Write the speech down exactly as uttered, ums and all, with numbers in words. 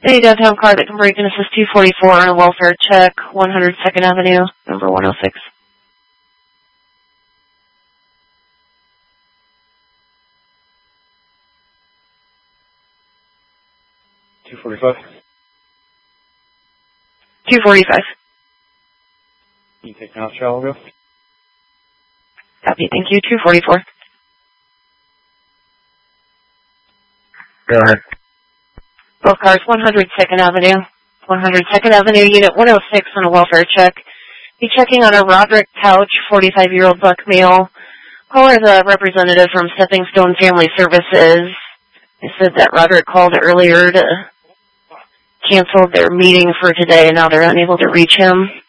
Any downtown car that can break and assist two forty-four on a welfare check, one hundred second Avenue, number one oh six. two forty-five. two forty-five. You take now, shall we go? Copy, thank you. two forty-four. Go ahead. Both cars, one hundred second Avenue. one hundred second Avenue, Unit one oh six on a welfare check. Be checking on a Roderick Couch, forty-five-year-old buck male. Caller is a representative from Stepping Stone Family Services. They said that Roderick called earlier to cancel their meeting for today, and now they're unable to reach him.